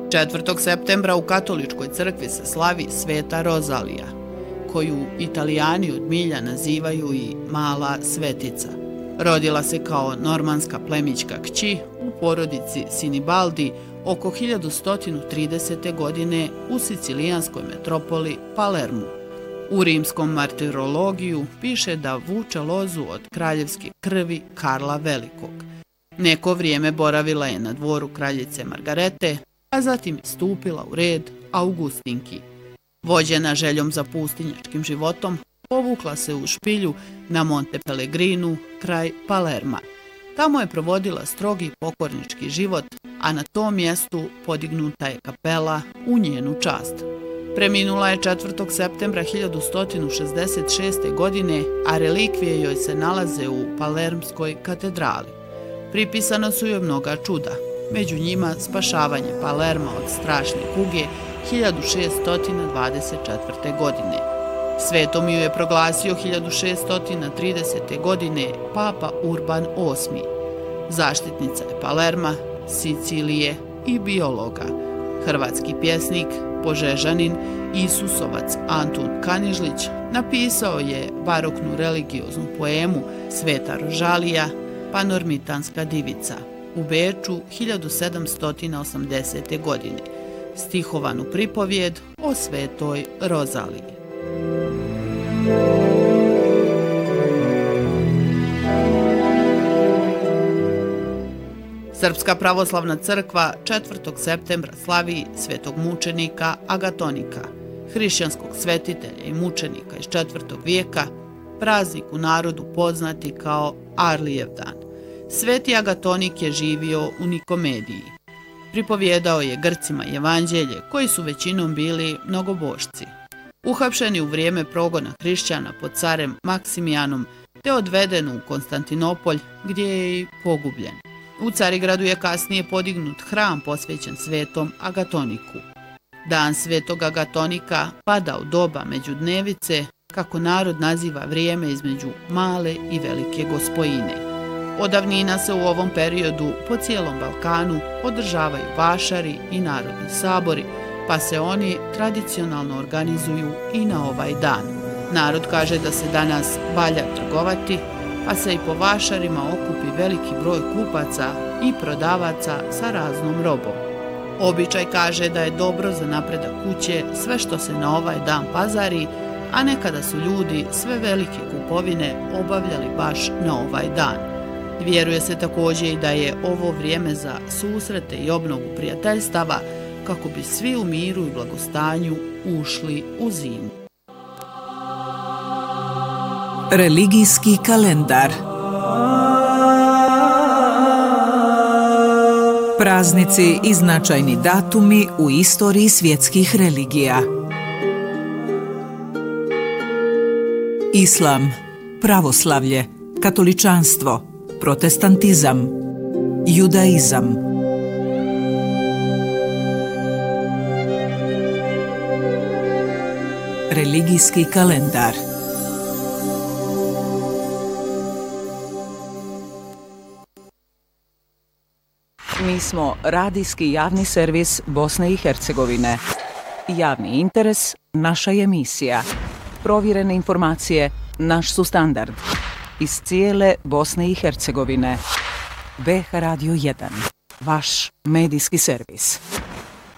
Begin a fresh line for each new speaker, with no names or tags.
4. septembra u katoličkoj crkvi se slavi Sveta Rozalija, koju Italijani od milja nazivaju i Mala svetica. Rodila se kao normanska plemićka kći u porodici Sinibaldi oko 1130. godine u sicilijanskoj metropoli Palermu. U rimskom martirologiju piše da vuče lozu od kraljevske krvi Karla Velikog. Neko vrijeme boravila je na dvoru kraljice Margarete, a zatim je stupila u red Augustinki. Vođena željom za pustinjačkim životom, povukla se u špilju na Monte Pellegrinu, kraj Palerma. Tamo je provodila strogi pokornički život, a na tom mjestu podignuta je kapela u njenu čast. Preminula je 4. septembra 1166. godine, a relikvije joj se nalaze u Palermskoj katedrali. Pripisana su joj mnoga čuda, među njima spašavanje Palerma od strašne kuge 1624. godine. Svetom ju je proglasio 1630. godine Papa Urban VIII. Zaštitnica je Palerma, Sicilije i biologa. Hrvatski pjesnik, Požežanin, Isusovac Antun Kanižlić napisao je baroknu religioznu poemu Sveta Rožalija, Panormitanska divica u Beču 1780. godine, stihovanu pripovijed o Svetoj Rozaliji. Srpska pravoslavna crkva 4. septembra slavi svetog mučenika Agatonika, hrišćanskog svetitelja i mučenika iz 4. vijeka, praznik u narodu poznati kao Arlijev dan. Sveti Agatonik je živio u Nikomediji. Pripovjedao je Grcima evanđelje, koji su većinom bili mnogobošci. Uhapšeni u vrijeme progona hrišćana pod carem Maksimijanom, te odveden u Konstantinopolj, gdje je i pogubljen. U Carigradu je kasnije podignut hram posvećen svetom Agatoniku. Dan svetog Agatonika pada u doba međudnevice, kako narod naziva vrijeme između male i velike gospojine. Od davnina se u ovom periodu po cijelom Balkanu održavaju vašari i narodni sabori, pa se oni tradicionalno organizuju i na ovaj dan. Narod kaže da se danas valja trgovati, pa se i po vašarima okupi veliki broj kupaca i prodavaca sa raznom robom. Običaj kaže da je dobro za napredak kuće sve što se na ovaj dan pazari, a nekada su ljudi sve velike kupovine obavljali baš na ovaj dan. Vjeruje se također i da je ovo vrijeme za susrete i obnovu prijateljstava, kako bi svi u miru i blagostanju ušli u zimu.
Religijski kalendar. Praznici i značajni datumi u istoriji svjetskih religija. Islam, pravoslavlje, katoličanstvo, protestantizam, judaizam. Religijski kalendar. Mi smo radijski javni servis Bosne i Hercegovine. Javni interes, naša emisija. Provjerene informacije, naš su standard. Iz cijele Bosne i Hercegovine. BH Radio 1, vaš medijski servis.